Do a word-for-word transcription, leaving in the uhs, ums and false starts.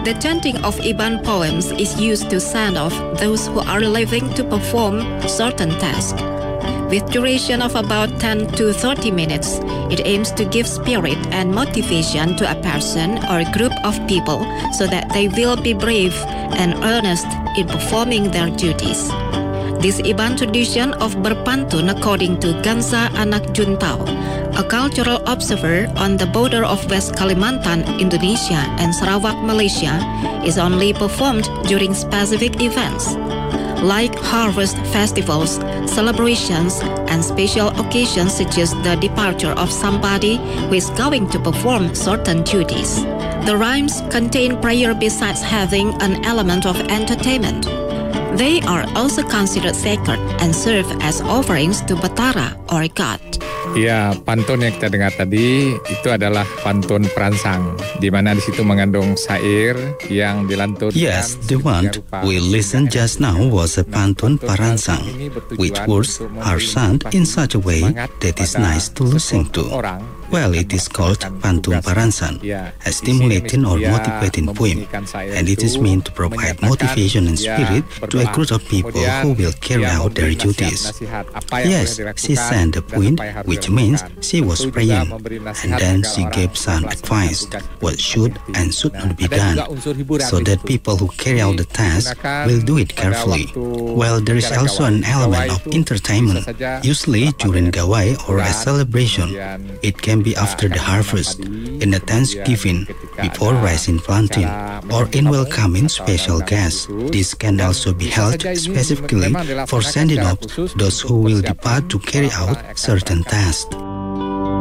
The chanting of Iban poems is used to send off those who are leaving to perform certain tasks. With duration of about ten to thirty minutes, it aims to give spirit and motivation to a person or group of people so that they will be brave and earnest in performing their duties. This Iban tradition of berpantun, according to Ganza Anak Juntao, a cultural observer on the border of West Kalimantan, Indonesia and Sarawak, Malaysia, is only performed during specific events, like harvest festivals, celebrations, and special occasions such as the departure of somebody who is going to perform certain duties. The rhymes contain prayer besides having an element of entertainment. They are also considered sacred and serve as offerings to Batara or God. Ya, pantun yang kita dengar tadi itu adalah pantun peransang, di mana di situ mengandung syair yang dilantunkan. Yes, the one we listened just now was a pantun peransang, which words are sung in such a way that is nice to listen to. Well, it is called pantun peransang, a stimulating or motivating poem, and it is meant to provide motivation and spirit to a group of people who will carry out their duties. Yes, she sang the poem, which means she was praying, and then she gave some advice what should and should not be done, so that people who carry out the task will do it carefully. Well, there is also an element of entertainment, usually during gawai or a celebration. It can be after the harvest, in a Thanksgiving, before rice in planting, or in welcoming special guests. This can also be held specifically for sending off those who will depart to carry out certain tasks.